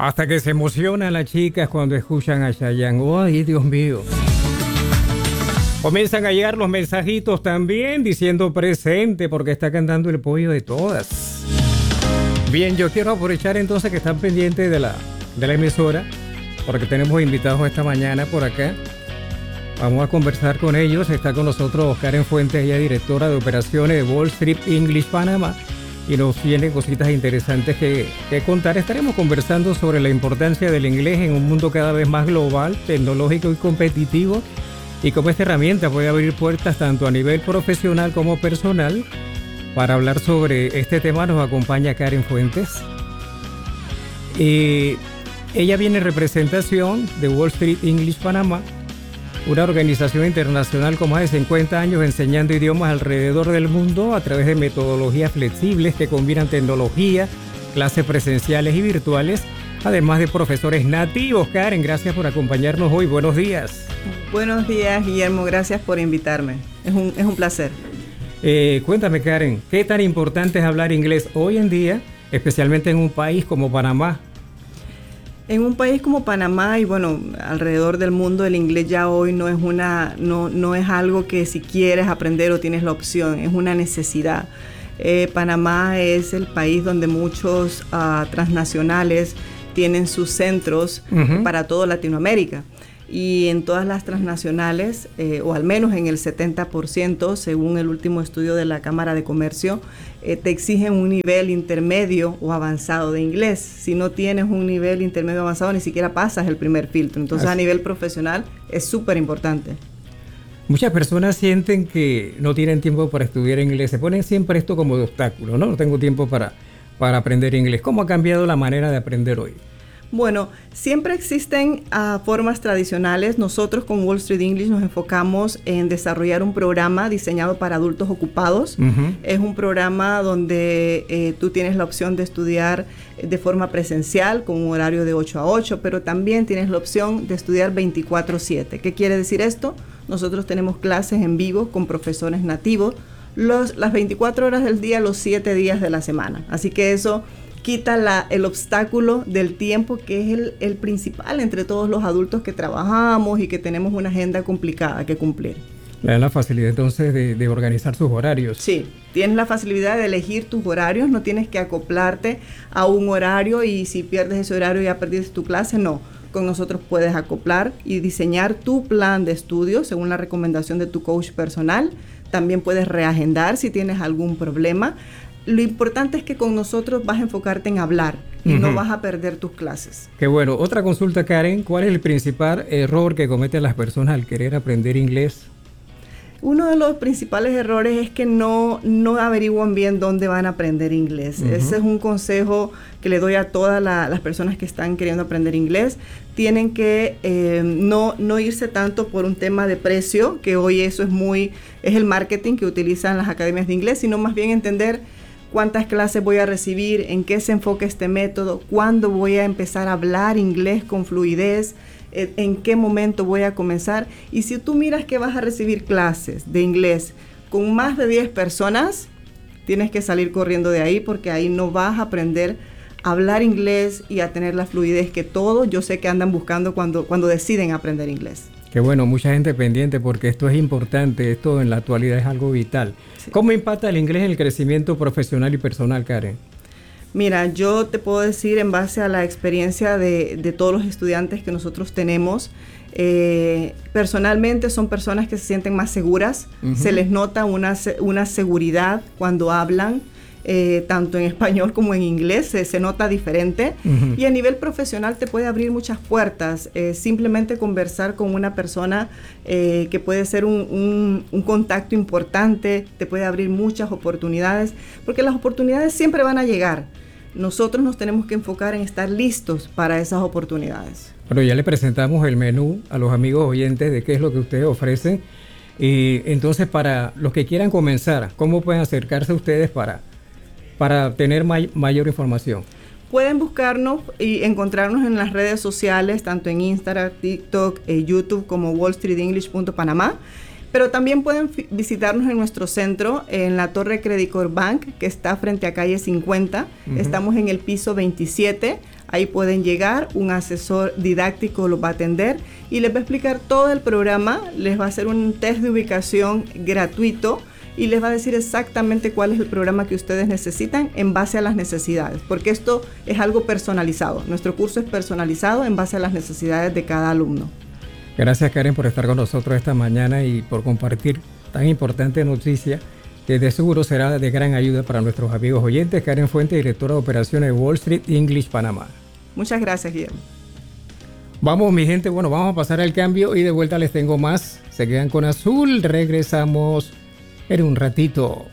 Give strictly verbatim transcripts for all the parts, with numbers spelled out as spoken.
Hasta que se emocionan las chicas cuando escuchan a Chayanne. ¡Ay, Dios mío! Comienzan a llegar los mensajitos también diciendo presente porque está cantando el pollo de todas. Bien, yo quiero aprovechar entonces que están pendientes de la, de la emisora porque tenemos invitados esta mañana por acá. Vamos a conversar con ellos. Está con nosotros Karen Fuentes, ella directora de operaciones de Wall Street English Panamá. Y nos tiene cositas interesantes que, que contar. Estaremos conversando sobre la importancia del inglés en un mundo cada vez más global, tecnológico y competitivo, y cómo esta herramienta puede abrir puertas tanto a nivel profesional como personal. Para hablar sobre este tema nos acompaña Karen Fuentes. Y ella viene en representación de Wall Street English Panamá, una organización internacional con más de cincuenta años enseñando idiomas alrededor del mundo a través de metodologías flexibles que combinan tecnología, clases presenciales y virtuales, además de profesores nativos. Karen, gracias por acompañarnos hoy. Buenos días. Buenos días, Guillermo. Gracias por invitarme. Es un, es un placer. Eh, cuéntame, Karen, ¿qué tan importante es hablar inglés hoy en día, especialmente en un país como Panamá? En un país como Panamá y bueno, alrededor del mundo, el inglés ya hoy no es una, no, no es algo que si quieres aprender o tienes la opción, es una necesidad. Eh, Panamá es el país donde muchos uh, transnacionales tienen sus centros uh-huh. para toda Latinoamérica. Y en todas las transnacionales, eh, o al menos en el setenta por ciento, según el último estudio de la Cámara de Comercio, eh, te exigen un nivel intermedio o avanzado de inglés. Si no tienes un nivel intermedio o avanzado, ni siquiera pasas el primer filtro. Entonces, Así. a nivel profesional, es súper importante. Muchas personas sienten que no tienen tiempo para estudiar inglés. Se ponen siempre esto como de obstáculo, ¿no? No tengo tiempo para, para aprender inglés. ¿Cómo ha cambiado la manera de aprender hoy? Bueno, siempre existen uh, formas tradicionales. Nosotros con Wall Street English nos enfocamos en desarrollar un programa diseñado para adultos ocupados. Uh-huh. Es un programa donde eh, tú tienes la opción de estudiar de forma presencial con un horario de ocho a ocho, pero también tienes la opción de estudiar veinticuatro siete. ¿Qué quiere decir esto? Nosotros tenemos clases en vivo con profesores nativos los, las veinticuatro horas del día, los siete días de la semana. Así que eso quita la, el obstáculo del tiempo, que es el, el principal entre todos los adultos que trabajamos y que tenemos una agenda complicada que cumplir. Le dan la facilidad entonces de, de organizar sus horarios. Sí, tienes la facilidad de elegir tus horarios, no tienes que acoplarte a un horario y si pierdes ese horario ya perdiste tu clase, no. Con nosotros puedes acoplar y diseñar tu plan de estudio según la recomendación de tu coach personal. También puedes reagendar si tienes algún problema. Lo importante es que con nosotros vas a enfocarte en hablar y uh-huh. no vas a perder tus clases. Qué bueno. Otra consulta, Karen. ¿Cuál es el principal error que cometen las personas al querer aprender inglés? Uno de los principales errores es que no, no averiguan bien dónde van a aprender inglés. Uh-huh. Ese es un consejo que le doy a todas la, las personas que están queriendo aprender inglés. Tienen que eh, no, no irse tanto por un tema de precio, que hoy eso es muy, es el marketing que utilizan las academias de inglés, sino más bien entender cuántas clases voy a recibir, en qué se enfoca este método, cuándo voy a empezar a hablar inglés con fluidez, eh, en qué momento voy a comenzar. Y si tú miras que vas a recibir clases de inglés con más de diez personas, tienes que salir corriendo de ahí porque ahí no vas a aprender a hablar inglés y a tener la fluidez que todos yo sé que andan buscando cuando, cuando deciden aprender inglés. Qué bueno, mucha gente pendiente porque esto es importante, esto en la actualidad es algo vital. Sí. ¿Cómo impacta el inglés en el crecimiento profesional y personal, Karen? Mira, yo te puedo decir en base a la experiencia de, de todos los estudiantes que nosotros tenemos, eh, personalmente son personas que se sienten más seguras, uh-huh. se les nota una, una seguridad cuando hablan, Eh, tanto en español como en inglés, se, se nota diferente uh-huh. y a nivel profesional te puede abrir muchas puertas, eh, simplemente conversar con una persona eh, que puede ser un, un, un contacto importante, te puede abrir muchas oportunidades, porque las oportunidades siempre van a llegar. Nosotros nos tenemos que enfocar en estar listos para esas oportunidades. Bueno, ya le presentamos el menú a los amigos oyentes de qué es lo que ustedes ofrecen y entonces para los que quieran comenzar, ¿cómo pueden acercarse a ustedes para para tener may- mayor información? Pueden buscarnos y encontrarnos en las redes sociales, tanto en Instagram, TikTok, eh, YouTube, como wall street english punto panamá. Pero también pueden f- visitarnos en nuestro centro, en la Torre Credit Corp Bank, que está frente a calle cincuenta. Uh-huh. Estamos en el piso veintisiete. Ahí pueden llegar, un asesor didáctico los va a atender y les va a explicar todo el programa, les va a hacer un test de ubicación gratuito y les va a decir exactamente cuál es el programa que ustedes necesitan en base a las necesidades, porque esto es algo personalizado. Nuestro curso es personalizado en base a las necesidades de cada alumno. Gracias, Karen, por estar con nosotros esta mañana y por compartir tan importante noticia que de seguro será de gran ayuda para nuestros amigos oyentes. Karen Fuente, directora de operaciones de Wall Street English Panamá. Muchas gracias, Guillermo. Vamos, mi gente, bueno, vamos a pasar al cambio y de vuelta les tengo más. Se quedan con Azul, regresamos en un ratito.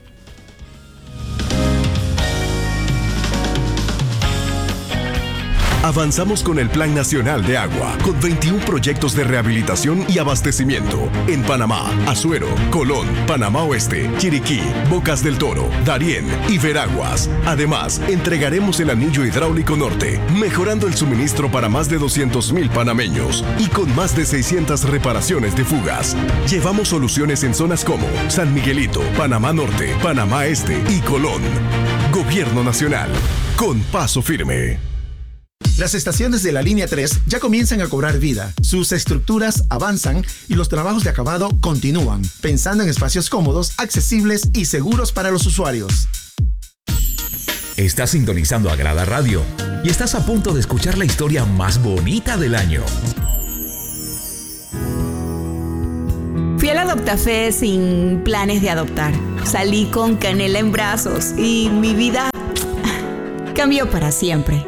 Avanzamos con el Plan Nacional de Agua, con veintiún proyectos de rehabilitación y abastecimiento en Panamá, Azuero, Colón, Panamá Oeste, Chiriquí, Bocas del Toro, Darién y Veraguas. Además, entregaremos el anillo hidráulico norte, mejorando el suministro para más de doscientos mil panameños y con más de seiscientas reparaciones de fugas. Llevamos soluciones en zonas como San Miguelito, Panamá Norte, Panamá Este y Colón. Gobierno Nacional, con paso firme. Las estaciones de la línea tres ya comienzan a cobrar vida, sus estructuras avanzan y los trabajos de acabado continúan, pensando en espacios cómodos, accesibles y seguros para los usuarios. Estás sintonizando a Grada Radio y estás a punto de escuchar la historia más bonita del año. Fui al Adoptafé sin planes de adoptar. Salí con canela en brazos y mi vida cambió para siempre.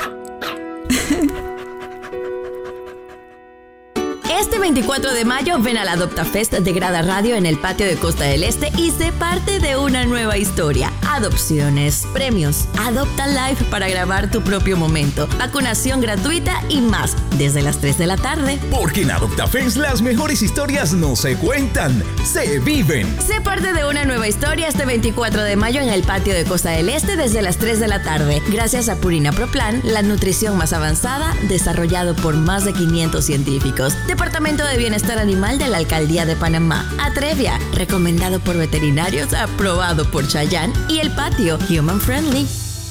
Este veinticuatro de mayo ven al Adoptafest de Grada Radio en el patio de Costa del Este y sé parte de una nueva historia. Adopciones, premios, Adopta Live para grabar tu propio momento, vacunación gratuita y más desde las tres de la tarde. Porque en Adoptafest las mejores historias no se cuentan, se viven. Sé parte de una nueva historia este veinticuatro de mayo en el patio de Costa del Este desde las tres de la tarde. Gracias a Purina Pro Plan, la nutrición más avanzada, desarrollado por más de quinientos científicos. Departamento de Bienestar Animal de la Alcaldía de Panamá. Atrevia, recomendado por veterinarios, aprobado por Chayanne. Y el patio, Human Friendly.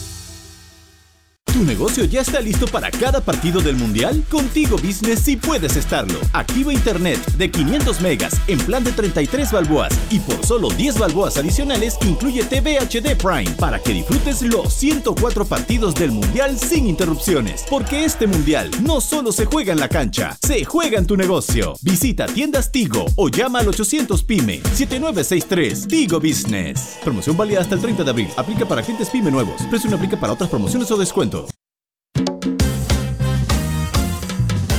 ¿Tu negocio ya está listo para cada partido del Mundial? Contigo Business sí puedes estarlo. Activa Internet de quinientos megas en plan de treinta y tres balboas y por solo diez balboas adicionales incluye T V H D Prime para que disfrutes los ciento cuatro partidos del Mundial sin interrupciones. Porque este Mundial no solo se juega en la cancha, se juega en tu negocio. Visita tiendas Tigo o llama al ochocientos PYME siete nueve seis tres. Tigo Business. Promoción válida hasta el treinta de abril. Aplica para clientes PYME nuevos. Precio no aplica para otras promociones o descuentos.